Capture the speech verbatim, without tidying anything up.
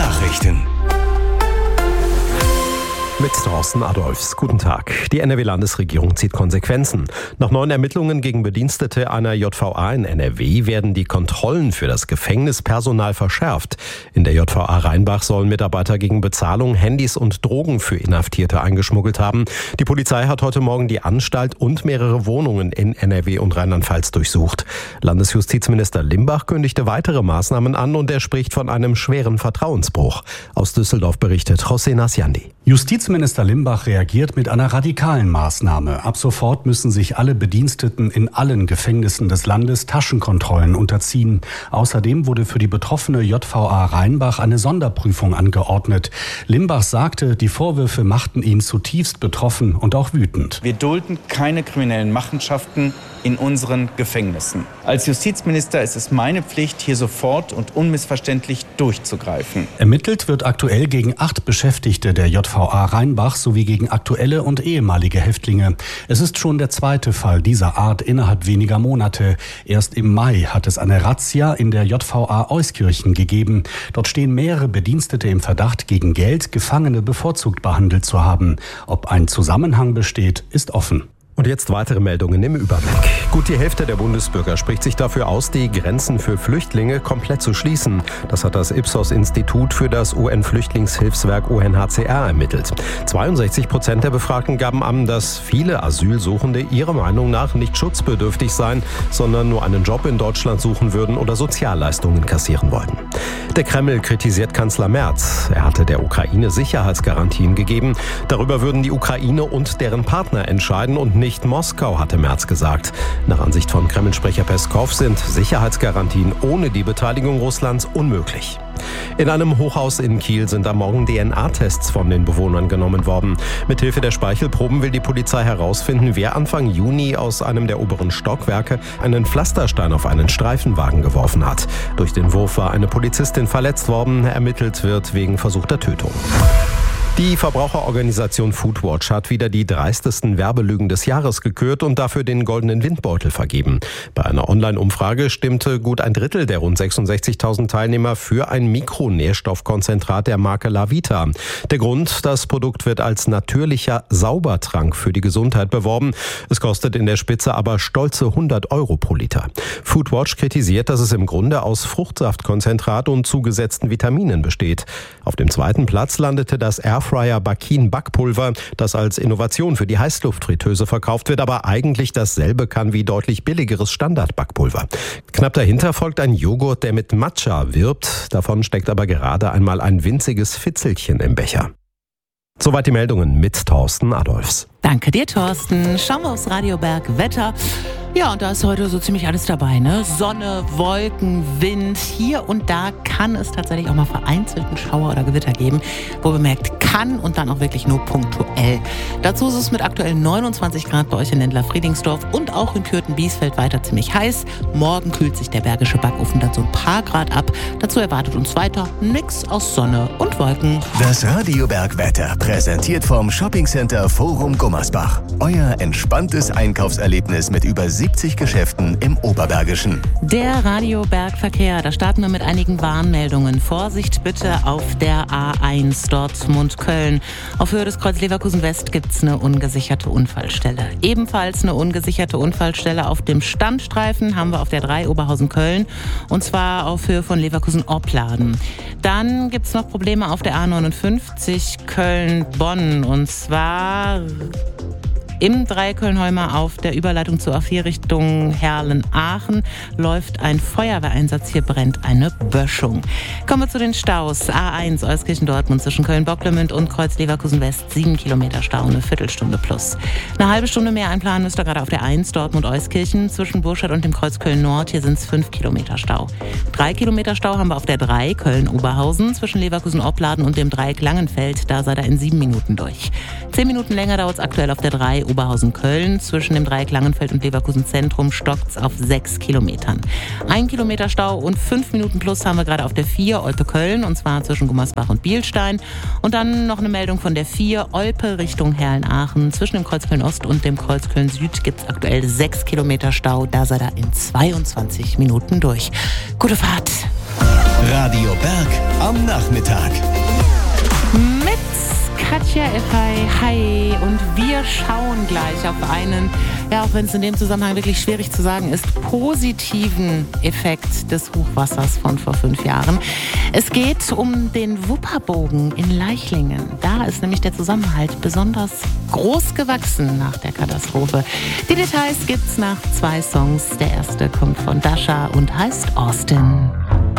Nachrichten. Mit Thorsten Adolfs. Guten Tag. Die N R W-Landesregierung zieht Konsequenzen. Nach neuen Ermittlungen gegen Bedienstete einer J V A in N R W werden die Kontrollen für das Gefängnispersonal verschärft. In der J V A Rheinbach sollen Mitarbeiter gegen Bezahlung Handys und Drogen für Inhaftierte eingeschmuggelt haben. Die Polizei hat heute Morgen die Anstalt und mehrere Wohnungen in N R W und Rheinland-Pfalz durchsucht. Landesjustizminister Limbach kündigte weitere Maßnahmen an und er spricht von einem schweren Vertrauensbruch. Aus Düsseldorf berichtet José Nasiandi. Justizminister Limbach reagiert mit einer radikalen Maßnahme. Ab sofort müssen sich alle Bediensteten in allen Gefängnissen des Landes Taschenkontrollen unterziehen. Außerdem wurde für die betroffene J V A Rheinbach eine Sonderprüfung angeordnet. Limbach sagte, die Vorwürfe machten ihn zutiefst betroffen und auch wütend. Wir dulden keine kriminellen Machenschaften in unseren Gefängnissen. Als Justizminister ist es meine Pflicht, hier sofort und unmissverständlich durchzugreifen. Ermittelt wird aktuell gegen acht Beschäftigte der J V A Rheinbach sowie gegen aktuelle und ehemalige Häftlinge. Es ist schon der zweite Fall dieser Art innerhalb weniger Monate. Erst im Mai hat es eine Razzia in der J V A Euskirchen gegeben. Dort stehen mehrere Bedienstete im Verdacht, gegen Geld Gefangene bevorzugt behandelt zu haben. Ob ein Zusammenhang besteht, ist offen. Und jetzt weitere Meldungen im Überblick. Gut die Hälfte der Bundesbürger spricht sich dafür aus, die Grenzen für Flüchtlinge komplett zu schließen. Das hat das Ipsos-Institut für das U N-Flüchtlingshilfswerk U N H C R ermittelt. zweiundsechzig Prozent der Befragten gaben an, dass viele Asylsuchende ihrer Meinung nach nicht schutzbedürftig seien, sondern nur einen Job in Deutschland suchen würden oder Sozialleistungen kassieren wollten. Der Kreml kritisiert Kanzler Merz. Er hatte der Ukraine Sicherheitsgarantien gegeben. Darüber würden die Ukraine und deren Partner entscheiden und nicht Moskau, hatte Merz gesagt. Nach Ansicht von Kreml-Sprecher Peskow sind Sicherheitsgarantien ohne die Beteiligung Russlands unmöglich. In einem Hochhaus in Kiel sind am Morgen D N A-Tests von den Bewohnern genommen worden. Mithilfe der Speichelproben will die Polizei herausfinden, wer Anfang Juni aus einem der oberen Stockwerke einen Pflasterstein auf einen Streifenwagen geworfen hat. Durch den Wurf war eine Polizistin verletzt worden. Ermittelt wird wegen versuchter Tötung. Die Verbraucherorganisation Foodwatch hat wieder die dreistesten Werbelügen des Jahres gekürt und dafür den goldenen Windbeutel vergeben. Bei einer Online-Umfrage stimmte gut ein Drittel der rund sechsundsechzigtausend Teilnehmer für ein Mikronährstoffkonzentrat der Marke Lavita. Der Grund, das Produkt wird als natürlicher Saubertrank für die Gesundheit beworben. Es kostet in der Spitze aber stolze hundert Euro pro Liter. Foodwatch kritisiert, dass es im Grunde aus Fruchtsaftkonzentrat und zugesetzten Vitaminen besteht. Auf dem zweiten Platz landete das Airfryer Bakin Backpulver, das als Innovation für die Heißluftfritteuse verkauft wird, aber eigentlich dasselbe kann wie deutlich billigeres Standardbackpulver. Knapp dahinter folgt ein Joghurt, der mit Matcha wirbt. Davon steckt aber gerade einmal ein winziges Fitzelchen im Becher. Soweit die Meldungen mit Thorsten Adolfs. Danke dir, Thorsten. Schauen wir aufs Radioberg Wetter. Ja, und da ist heute so ziemlich alles dabei, ne? Sonne, Wolken, Wind. Hier und da kann es tatsächlich auch mal vereinzelten Schauer oder Gewitter geben. Wo bemerkt, kann und dann auch wirklich nur punktuell. Dazu ist es mit aktuell neunundzwanzig Grad bei euch in Lendler-Friedingsdorf und auch in Kürten-Biesfeld weiter ziemlich heiß. Morgen kühlt sich der Bergische Backofen dann so ein paar Grad ab. Dazu erwartet uns weiter nix aus Sonne und Wolken. Das Radioberg Wetter präsentiert vom Shoppingcenter Forum Gummersbach. Euer entspanntes Einkaufserlebnis mit über siebzig Geschäften im Oberbergischen. Der Radiobergverkehr, da starten wir mit einigen Warnmeldungen. Vorsicht bitte auf der A eins Dortmund-Köln. Auf Höhe des Kreuz Leverkusen West gibt es eine ungesicherte Unfallstelle. Ebenfalls eine ungesicherte Unfallstelle auf dem Standstreifen haben wir auf der drei Oberhausen-Köln. Und zwar auf Höhe von Leverkusen-Opladen. Dann gibt es noch Probleme auf der A neunundfünfzig Köln-Bonn. Und zwar im Dreiköln-Heumer auf der Überleitung zur A vier Richtung Herlen-Aachen läuft ein Feuerwehreinsatz. Hier brennt eine Böschung. Kommen wir zu den Staus. A eins Euskirchen-Dortmund zwischen Köln-Bocklemünd und Kreuz Leverkusen-West. sieben Kilometer Stau, eine Viertelstunde plus. Eine halbe Stunde mehr einplanen müsst ihr gerade auf der eins Dortmund-Euskirchen zwischen Burscheid und dem Kreuz Köln-Nord. Hier sind es fünf Kilometer Stau. drei Kilometer Stau haben wir auf der drei Köln-Oberhausen zwischen Leverkusen-Opladen und dem Dreieck Langenfeld. Da seid ihr in sieben Minuten durch. zehn Minuten länger dauert es aktuell auf der drei Oberhausen-Köln. Zwischen dem Dreieck Langenfeld und Leverkusen-Zentrum stockt's auf sechs Kilometern. Ein Kilometer Stau und fünf Minuten plus haben wir gerade auf der vier Olpe-Köln, und zwar zwischen Gummersbach und Bielstein. Und dann noch eine Meldung von der vier Olpe Richtung Herlen-Aachen. Zwischen dem Kreuz Köln-Ost und dem Kreuz Köln-Süd gibt es aktuell sechs Kilometer Stau. Da seid ihr in zweiundzwanzig Minuten durch. Gute Fahrt! Radio Berg am Nachmittag. Lucia Efei, hi. Und wir schauen gleich auf einen, ja, auch wenn es in dem Zusammenhang wirklich schwierig zu sagen ist, positiven Effekt des Hochwassers von vor fünf Jahren. Es geht um den Wupperbogen in Leichlingen. Da ist nämlich der Zusammenhalt besonders groß gewachsen nach der Katastrophe. Die Details gibt's nach zwei Songs. Der erste kommt von Dasha und heißt Austin.